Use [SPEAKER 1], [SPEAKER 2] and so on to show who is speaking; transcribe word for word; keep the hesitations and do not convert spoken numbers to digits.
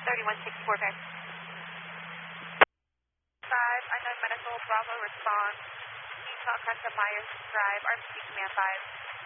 [SPEAKER 1] thirty-one sixty-four, okay. five, unknown medical, Bravo response. Utah Crescent Myers Drive, R P C Command five.